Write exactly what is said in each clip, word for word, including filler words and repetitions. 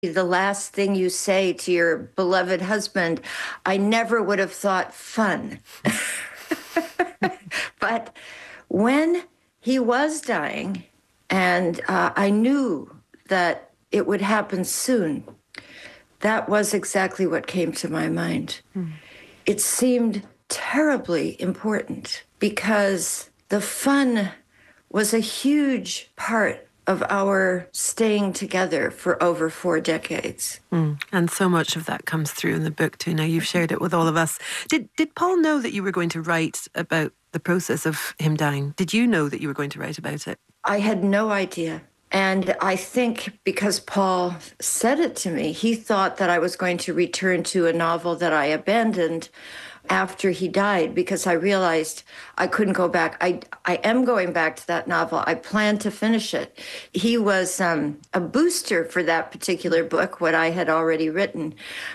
The last thing you say to your beloved husband, I never would have thought fun. But when he was dying, and uh, I knew that it would happen soon, that was exactly what came to my mind. Mm. It seemed terribly important because the fun was a huge part of our staying together for over four decades. Mm. And so much of that comes through in the book too. Now you've shared it with all of us. Did did Paul know that you were going to write about the process of him dying? Did you know that you were going to write about it? I had no idea. And I think because Paul said it to me, he thought that I was going to return to a novel that I abandoned after he died, because I realized I couldn't go back. I I am going back to that novel. I plan to finish it. He was um, a booster for that particular book, what I had already written.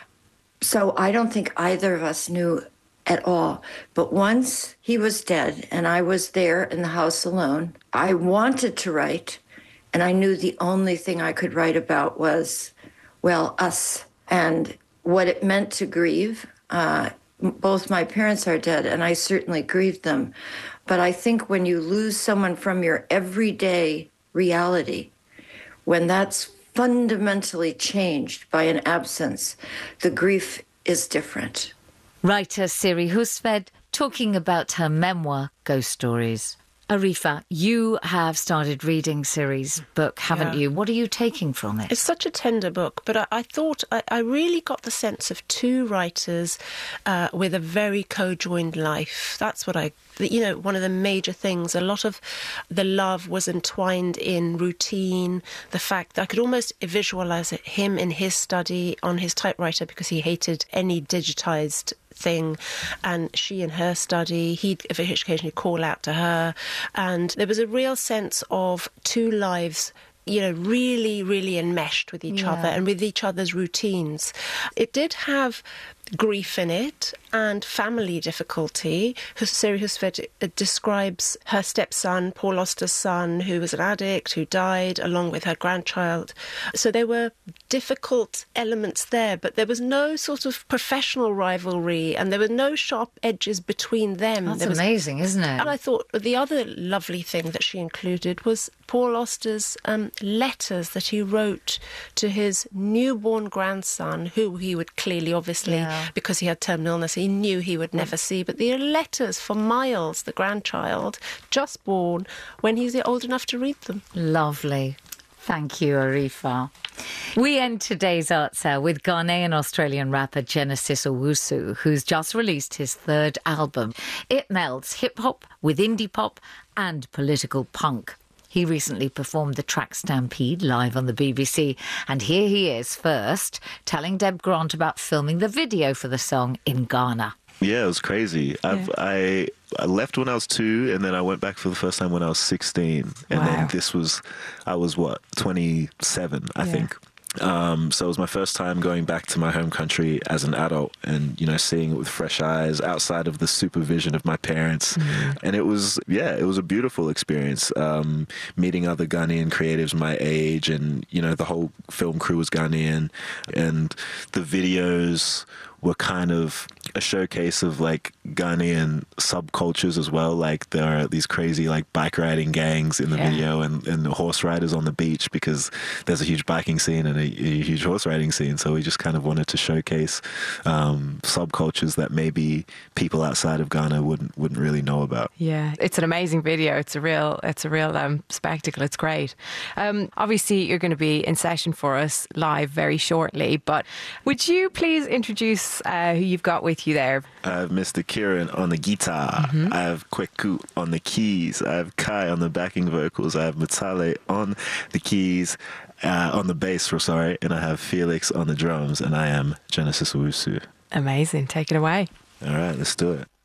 So I don't think either of us knew at all. But once he was dead and I was there in the house alone, I wanted to write, and I knew the only thing I could write about was, well, us and what it meant to grieve. Uh, Both my parents are dead, and I certainly grieved them. But I think when you lose someone from your everyday reality, when that's fundamentally changed by an absence, the grief is different. Writer Siri Husted talking about her memoir, Ghost Stories. Arifa, you have started reading Siri's book, haven't yeah. you? What are you taking from it? It's such a tender book, but I, I thought I, I really got the sense of two writers uh, with a very co-joined life. That's what I, you know, one of the major things. A lot of the love was entwined in routine, the fact that I could almost visualise it, him in his study on his typewriter because he hated any digitised thing, and she in her study. He'd occasionally call out to her, and there was a real sense of two lives, you know, really, really enmeshed with each yeah. other and with each other's routines. It did have grief in it and family difficulty. Siri Husted describes her stepson, Paul Auster's son, who was an addict, who died, along with her grandchild. So there were difficult elements there, but there was no sort of professional rivalry and there were no sharp edges between them. That's there was, amazing, isn't it? And I thought the other lovely thing that she included was Paul Auster's um, letters that he wrote to his newborn grandson, who he would clearly, obviously, yeah. because he had terminal illness, he knew he would never see. But the letters for Miles, the grandchild, just born, when he's old enough to read them. Lovely. Thank you, Arifa. We end today's art sale with Ghanaian-Australian rapper Genesis Owusu, who's just released his third album. It melds hip-hop with indie pop and political punk. He recently performed the track Stampede live on the B B C, and here he is first, telling Deb Grant about filming the video for the song in Ghana. Yeah, it was crazy. Yeah. I've, I I left when I was two, and then I went back for the first time when I was sixteen. And wow. then this was, I was what, twenty-seven, I yeah. think. Um, so it was my first time going back to my home country as an adult and, you know, seeing it with fresh eyes outside of the supervision of my parents. Mm. And it was, yeah, it was a beautiful experience, um, meeting other Ghanaian creatives my age, and, you know, the whole film crew was Ghanaian, and the videos were kind of a showcase of like Ghanaian subcultures as well. Like there are these crazy like bike riding gangs in the yeah. video, and, and the horse riders on the beach, because there's a huge biking scene and a, a huge horse riding scene. So we just kind of wanted to showcase um, subcultures that maybe people outside of Ghana wouldn't wouldn't really know about. Yeah, it's an amazing video. It's a real it's a real um, spectacle. It's great. Um, obviously, you're going to be in session for us live very shortly, but would you please introduce Uh, who you've got with you there? I have Mister Kieran on the guitar. Mm-hmm. I have Kweku on the keys. I have Kai on the backing vocals. I have Matale on the keys, uh, on the bass, for sorry, and I have Felix on the drums, and I am Genesis Owusu. Amazing. Take it away. All right, let's do it.